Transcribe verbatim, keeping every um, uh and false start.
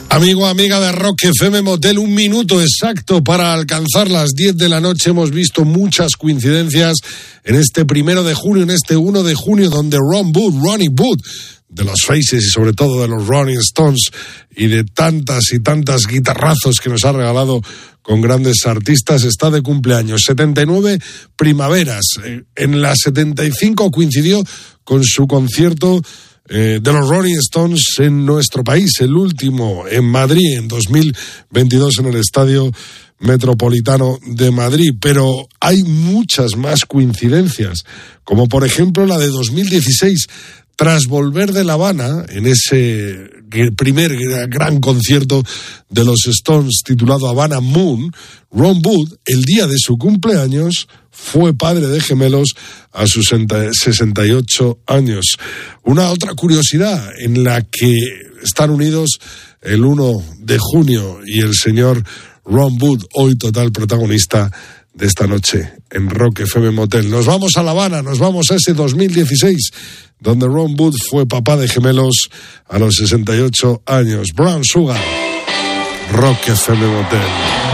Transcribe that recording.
Amigo, amiga de Rock F M Motel, un minuto exacto para alcanzar las diez de la noche. Hemos visto muchas coincidencias en este primero de junio, en este uno de junio, donde Ron Wood, Ronnie Wood, de los Faces y sobre todo de los Rolling Stones y de tantas y tantas guitarrazos que nos ha regalado con grandes artistas, está de cumpleaños. setenta y nueve primaveras. En la setenta y cinco coincidió con su concierto Eh, de los Rolling Stones en nuestro país, el último en Madrid en dos mil veintidós en el Estadio Metropolitano de Madrid. Pero hay muchas más coincidencias, como por ejemplo la de dos mil dieciséis, tras volver de La Habana, en ese primer gran concierto de los Stones titulado Havana Moon, Ron Wood, el día de su cumpleaños, fue padre de gemelos a sus sesenta y ocho años. Una otra curiosidad en la que están unidos el uno de junio y el señor Ron Wood, hoy total protagonista de esta noche en Rock F M Motel. Nos vamos a La Habana, nos vamos a ese dos mil dieciséis, donde Ron Wood fue papá de gemelos a los sesenta y ocho años. Brown Sugar, Rock F M Motel.